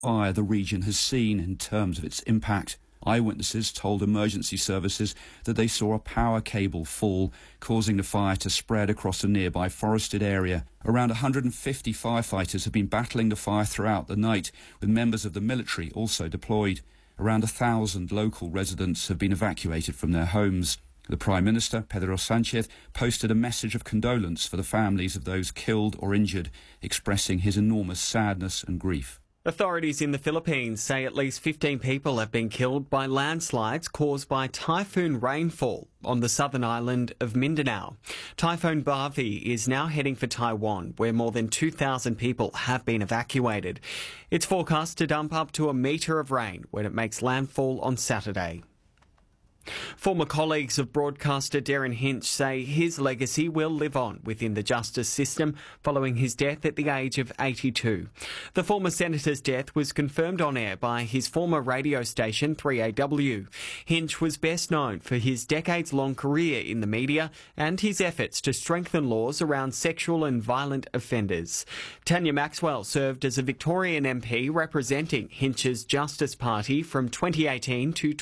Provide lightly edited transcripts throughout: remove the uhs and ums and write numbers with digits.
fire the region has seen in terms of its impact. Eyewitnesses told emergency services that they saw a power cable fall, causing the fire to spread across a nearby forested area. Around 150 firefighters have been battling the fire throughout the night, with members of the military also deployed. Around 1,000 local residents have been evacuated from their homes. The Prime Minister, Pedro Sánchez, posted a message of condolence for the families of those killed or injured, expressing his enormous sadness and grief. Authorities in the Philippines say at least 15 people have been killed by landslides caused by typhoon rainfall on the southern island of Mindanao. Typhoon Barbie is now heading for Taiwan, where more than 2,000 people have been evacuated. It's forecast to dump up to a metre of rain when it makes landfall on Saturday. Former colleagues of broadcaster Derryn Hinch say his legacy will live on within the justice system following his death at the age of 82. The former senator's death was confirmed on air by his former radio station 3AW. Hinch was best known for his decades-long career in the media and his efforts to strengthen laws around sexual and violent offenders. Tanya Maxwell served as a Victorian MP representing Hinch's Justice Party from 2018 to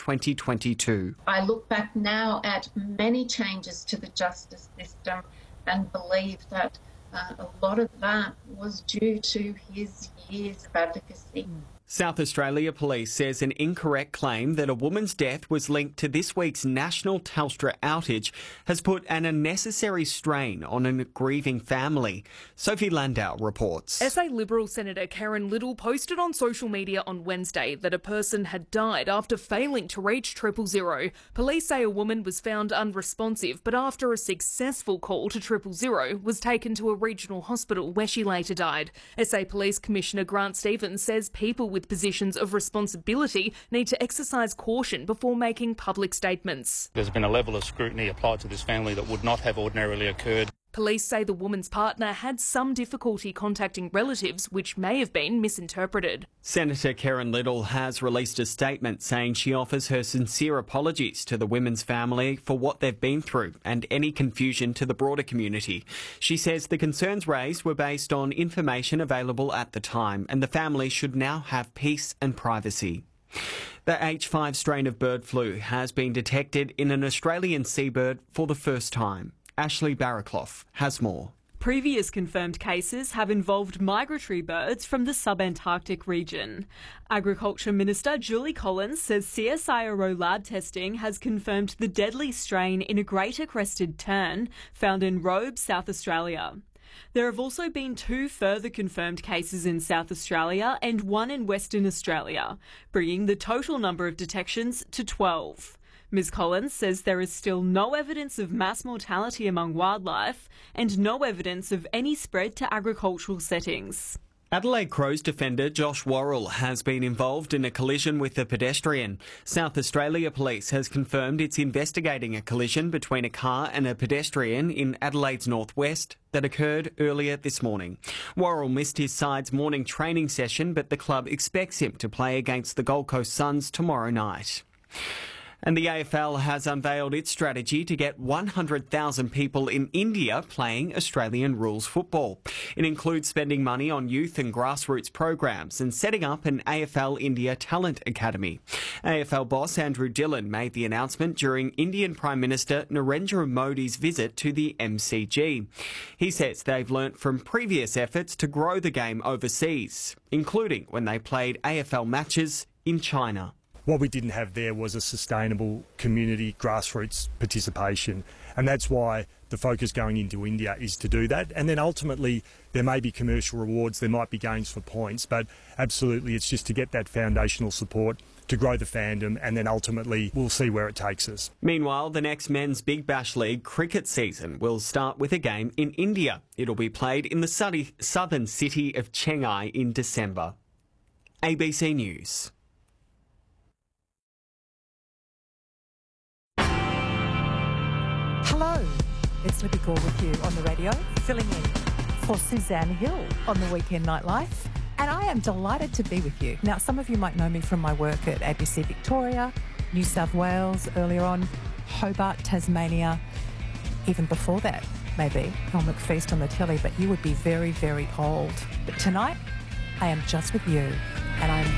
2022. I look back now at many changes to the justice system and believe that a lot of that was due to his years of advocacy. South Australia Police says an incorrect claim that a woman's death was linked to this week's national Telstra outage has put an unnecessary strain on a grieving family. Sophie Landau reports. SA Liberal Senator Karen Little posted on social media on Wednesday that a person had died after failing to reach 000. Police say a woman was found unresponsive, but after a successful call to 000 was taken to a regional hospital where she later died. SA Police Commissioner Grant Stevens says people with positions of responsibility need to exercise caution before making public statements. There's been a level of scrutiny applied to this family that would not have ordinarily occurred. Police say the woman's partner had some difficulty contacting relatives, which may have been misinterpreted. Senator Karen Little has released a statement saying she offers her sincere apologies to the women's family for what they've been through and any confusion to the broader community. She says the concerns raised were based on information available at the time and the family should now have peace and privacy. The H5 strain of bird flu has been detected in an Australian seabird for the first time. Ashley Barraclough has more. Previous confirmed cases have involved migratory birds from the subantarctic region. Agriculture Minister Julie Collins says CSIRO lab testing has confirmed the deadly strain in a greater crested tern found in Robe, South Australia. There have also been 2 further confirmed cases in South Australia and 1 in Western Australia, bringing the total number of detections to 12. Ms Collins says there is still no evidence of mass mortality among wildlife and no evidence of any spread to agricultural settings. Adelaide Crows defender Josh Worrell has been involved in a collision with a pedestrian. South Australia Police has confirmed it's investigating a collision between a car and a pedestrian in Adelaide's northwest that occurred earlier this morning. Worrell missed his side's morning training session, but the club expects him to play against the Gold Coast Suns tomorrow night. And the AFL has unveiled its strategy to get 100,000 people in India playing Australian rules football. It includes spending money on youth and grassroots programs and setting up an AFL India Talent Academy. AFL boss Andrew Dillon made the announcement during Indian Prime Minister Narendra Modi's visit to the MCG. He says they've learnt from previous efforts to grow the game overseas, including when they played AFL matches in China. What we didn't have there was a sustainable community grassroots participation, and that's why the focus going into India is to do that. And then ultimately there may be commercial rewards, there might be gains for points, but absolutely it's just to get that foundational support to grow the fandom, and then ultimately we'll see where it takes us. Meanwhile, the next Men's Big Bash League cricket season will start with a game in India. It'll be played in the southern city of Chennai in December. ABC News. Hello, it's Libby Gore with you on the radio, filling in for Suzanne Hill on the Weekend Nightlife, and I am delighted to be with you. Now, some of you might know me from my work at ABC Victoria, New South Wales, earlier on, Hobart, Tasmania, even before that, maybe, Paul McFeast on the telly, but you would be very, very old. But tonight, I am just with you and I'm